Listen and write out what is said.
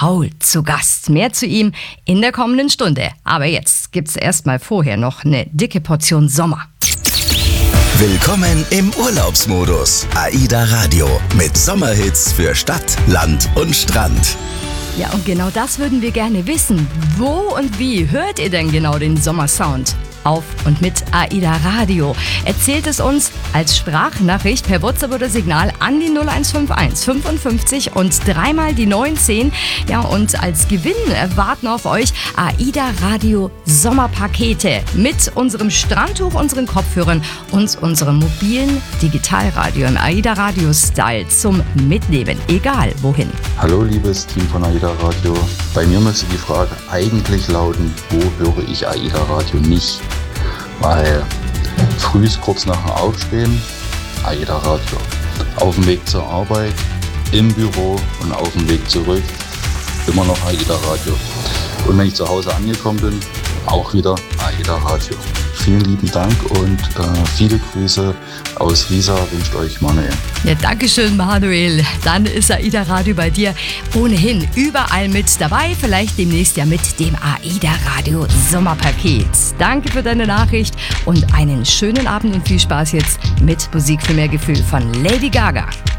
Paul zu Gast. Mehr zu ihm in der kommenden Stunde. Aber jetzt gibt's erstmal vorher noch eine dicke Portion Sommer. Willkommen im Urlaubsmodus. AIDA Radio mit Sommerhits für Stadt, Land und Strand. Ja, und genau das würden wir gerne wissen. Wo und wie hört ihr denn genau den Sommersound? Auf und mit AIDA Radio. Erzählt es uns als Sprachnachricht per WhatsApp oder Signal an die 0151 55 und dreimal die 19. Ja, und als Gewinn warten auf euch AIDA Radio Sommerpakete mit unserem Strandtuch, unseren Kopfhörern und unserem mobilen Digitalradio im AIDA Radio Style zum Mitnehmen, egal wohin. Hallo liebes Team von AIDA Radio. Bei mir müsste die Frage eigentlich lauten, wo höre ich AIDA Radio nicht? Weil früh kurz nach dem Aufstehen AIDA Radio. Auf dem Weg zur Arbeit, im Büro und auf dem Weg zurück immer noch AIDA Radio. Und wenn ich zu Hause angekommen bin, auch wieder AIDA Radio. Vielen lieben Dank und viele Grüße aus Riesa wünscht euch Manuel. Ja, Dankeschön, Manuel. Dann ist AIDA Radio bei dir ohnehin überall mit dabei. Vielleicht demnächst ja mit dem AIDA Radio Sommerpaket. Danke für deine Nachricht und einen schönen Abend und viel Spaß jetzt mit Musik für mehr Gefühl von Lady Gaga.